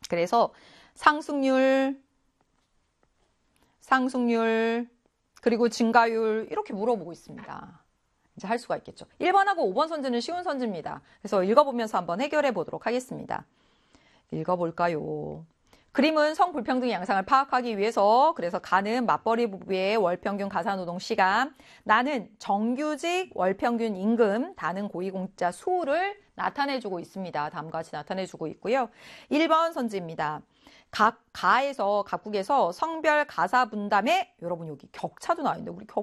그래서 상승률, 그리고 증가율 이렇게 물어보고 있습니다. 이제 할 수가 있겠죠. 1번하고 5번 선지는 쉬운 선지입니다. 그래서 읽어보면서 한번 해결해 보도록 하겠습니다. 읽어볼까요? 그림은 성불평등 양상을 파악하기 위해서 그래서 가는 맞벌이 부부의 월평균 가사노동 시간, 나는 정규직 월평균 임금, 다는 고위공직자 수를 나타내주고 있습니다. 다음과 같이 나타내주고 있고요. 1번 선지입니다. 각국에서 성별 가사 분담에 여러분 여기 격차도 나와 있는데 우리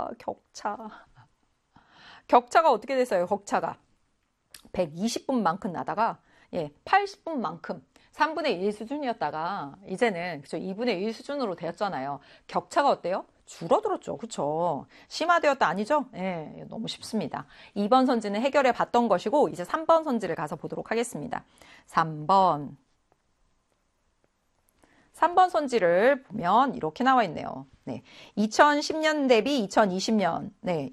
격차가 어떻게 됐어요? 격차가 120분만큼 나다가 80분만큼 3분의 1 수준이었다가 이제는 그쵸 2분의 1 수준으로 되었잖아요. 격차가 어때요? 줄어들었죠. 그쵸? 심화되었다 아니죠? 너무 쉽습니다. 2번 선지는 해결해 봤던 것이고 이제 3번 선지를 가서 보도록 하겠습니다. 3번 선지를 보면 이렇게 나와 있네요. 2010년 대비 2020년,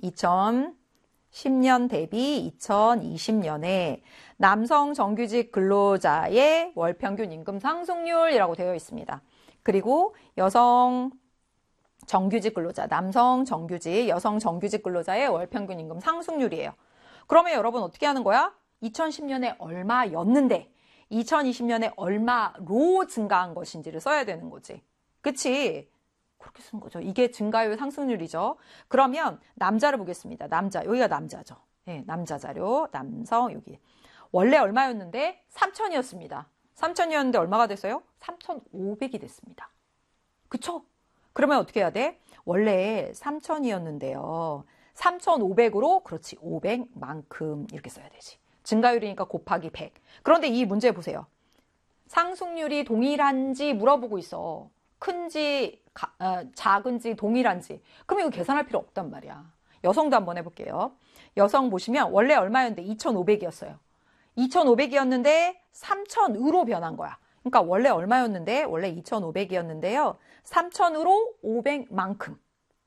2010년 대비 2020년에 남성 정규직 근로자의 월평균 임금 상승률이라고 되어 있습니다. 그리고 여성 정규직 근로자, 남성 정규직, 여성 정규직 근로자의 월평균 임금 상승률이에요. 그러면 여러분 어떻게 하는 거야? 2010년에 얼마였는데 2020년에 얼마로 증가한 것인지를 써야 되는 거지. 그치? 그렇게 쓰는 거죠. 이게 증가율 상승률이죠. 그러면 남자를 보겠습니다. 남자, 여기가 남자죠. 남자 자료, 남성 여기. 원래 얼마였는데 3,000이었습니다. 3,000이었는데 얼마가 됐어요? 3,500이 됐습니다. 그쵸? 그러면 어떻게 해야 돼? 원래 3,000이었는데요. 3,500으로 그렇지 500만큼 이렇게 써야 되지. 증가율이니까 곱하기 100. 그런데 이 문제 보세요. 상승률이 동일한지 물어보고 있어. 큰지 작은지 동일한지. 그럼 이거 계산할 필요 없단 말이야. 여성도 한번 해볼게요. 여성 보시면 원래 얼마였는데 2,500이었어요. 2,500이었는데 3,000으로 변한 거야. 그러니까 원래 얼마였는데 원래 2,500이었는데요. 3,000으로 500만큼.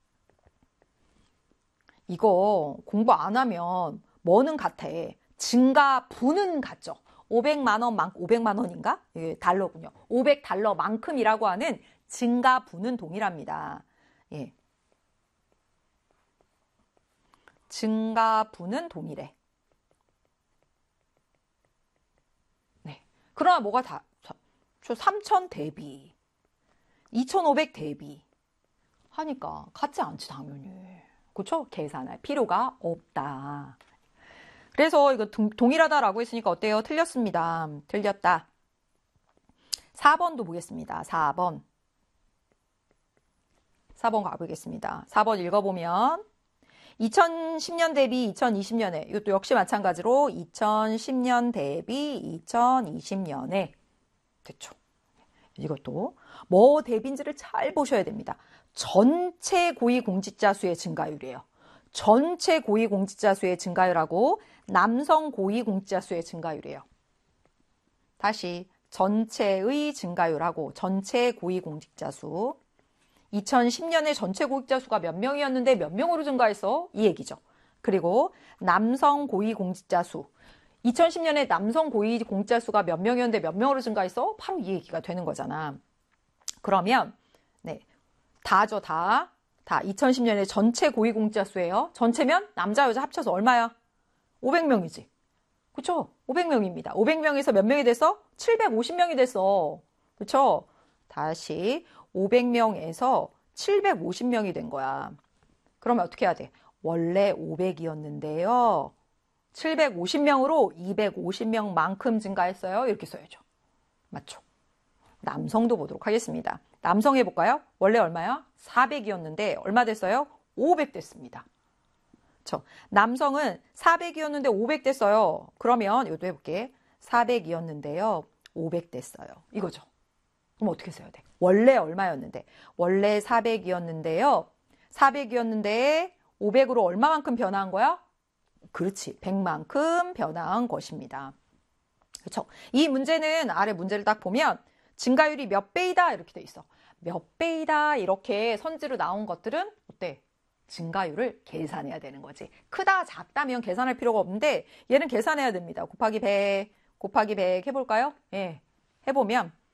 이거 공부 안 하면 뭐는 같아? 증가분은 같죠. 500만 원인가? 예, 달러군요. 500달러만큼이라고 하는 증가분은 동일합니다. 예. 증가분은 동일해. 네. 그러나 뭐가 다, 3,000 대비, 2,500 대비 하니까 같지 않지, 당연히. 그렇죠? 계산할 필요가 없다. 그래서 이거 동일하다라고 했으니까 어때요? 틀렸습니다. 틀렸다. 4번도 보겠습니다. 4번 가보겠습니다. 4번 읽어보면 2010년 대비 2020년에 이것도 역시 마찬가지로 2010년 대비 2020년에 됐죠. 이것도 뭐 대비인지를 잘 보셔야 됩니다. 전체 고위공직자 수의 증가율이에요. 전체 고위공직자 수의 증가율하고 남성 고위공직자 수의 증가율이에요. 다시 전체의 증가율하고 전체 고위공직자 수. 2010년에 전체 고위공직자 수가 몇 명이었는데 몇 명으로 증가했어? 이 얘기죠. 그리고 남성 고위공직자 수. 2010년에 남성 고위공직자 수가 몇 명이었는데 몇 명으로 증가했어? 바로 이 얘기가 되는 거잖아. 그러면 다죠, 다 2010년에 전체 고위공직자 수예요. 전체면 남자 여자 합쳐서 얼마야? 500명이지. 그쵸? 500명입니다. 500명에서 몇 명이 됐어? 750명이 됐어. 그쵸? 다시 500명에서 750명이 된 거야. 그러면 어떻게 해야 돼? 원래 500이었는데요. 750명으로 250명만큼 증가했어요. 이렇게 써야죠. 맞죠? 남성도 보도록 하겠습니다. 남성 해볼까요? 원래 얼마야? 400이었는데 얼마 됐어요? 500 됐습니다. 그렇죠? 남성은 400이었는데 500 됐어요. 그러면 이것도 해볼게. 400이었는데요. 500 됐어요. 이거죠. 그럼 어떻게 써야 돼? 원래 얼마였는데? 원래 400이었는데요. 400이었는데 500으로 얼마만큼 변화한 거야? 그렇지. 100만큼 변화한 것입니다. 그렇죠? 이 문제는 아래 문제를 딱 보면 증가율이 몇 배이다 이렇게 돼 있어. 몇 배이다 이렇게 선지로 나온 것들은 어때? 증가율을 계산해야 되는 거지. 크다 작다면 계산할 필요가 없는데 얘는 계산해야 됩니다. 곱하기 100 해볼까요? 예, 해보면